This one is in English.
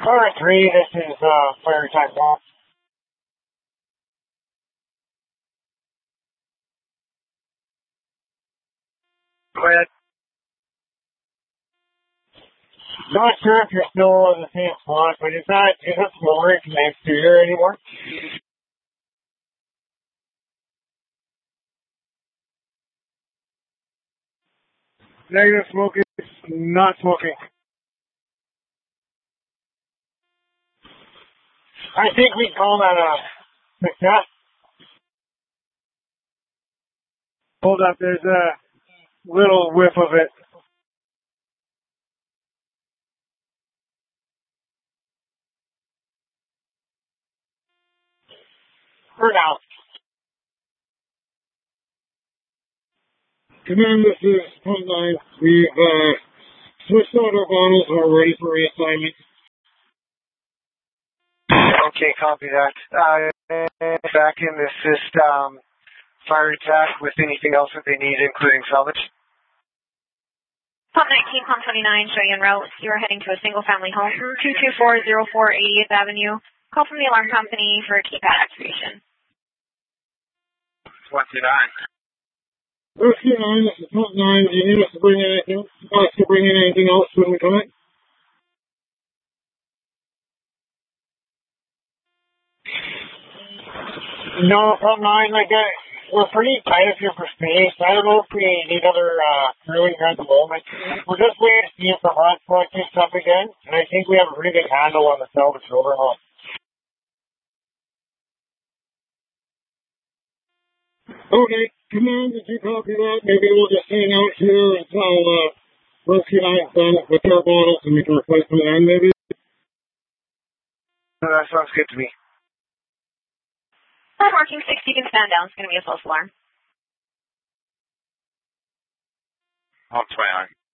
Car 3, this is fire attack 1. Go ahead. Not sure if you're still in the same spot, but is that smoke next to here anymore? Negative smoking, not smoking. I think we call that a success. Hold up, there's a little whiff of it. For now. Command, this is Point 9. We've switched out our bottles. We're ready for reassignment. Okay, copy that. Back in the system, fire attack with anything else that they need, including salvage. Pump 19, Pump 29, show you en route. You are heading to a single-family home, 22404 80th Avenue. Call from the alarm company for keypad activation. 29. Okay, 9, this is Pump 9. Do you need us to bring in anything else when we come in? No, Pump 9, we're pretty tight up here for space. I don't know if we need other crewing here at the moment. We're just waiting to see if the hotspot gets up again, and I think we have a pretty good handle on the salvage overhaul. Okay, Command, did you copy that? Maybe we'll just hang out here until Rescue 9's done with our bottles and we can replace them then, maybe? That sounds good to me. I'm marking 60, you can stand down. It's going to be a false alarm. Pump 29.